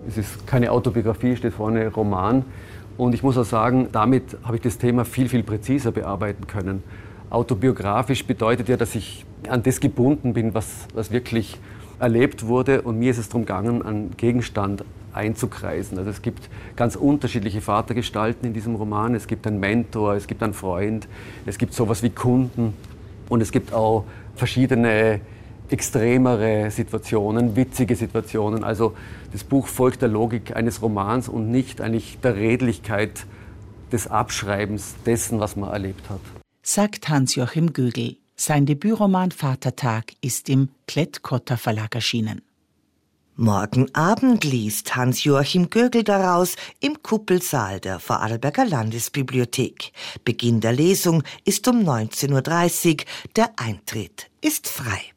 Es ist keine Autobiografie, steht vorne Roman. Und ich muss auch sagen, damit habe ich das Thema viel, viel präziser bearbeiten können. Autobiografisch bedeutet ja, dass ich an das gebunden bin, was wirklich erlebt wurde. Und mir ist es darum gegangen, einen Gegenstand einzukreisen. Also es gibt ganz unterschiedliche Vatergestalten in diesem Roman. Es gibt einen Mentor, es gibt einen Freund, es gibt sowas wie Kunden. Und es gibt auch verschiedene extremere Situationen, witzige Situationen. Also das Buch folgt der Logik eines Romans und nicht eigentlich der Redlichkeit des Abschreibens dessen, was man erlebt hat. Sagt Hans-Joachim Gögel. Sein Debütroman Vatertag ist im Klett-Cotta Verlag erschienen. Morgen Abend liest Hans-Joachim Gögel daraus im Kuppelsaal der Vorarlberger Landesbibliothek. Beginn der Lesung ist um 19:30 Uhr. Der Eintritt ist frei.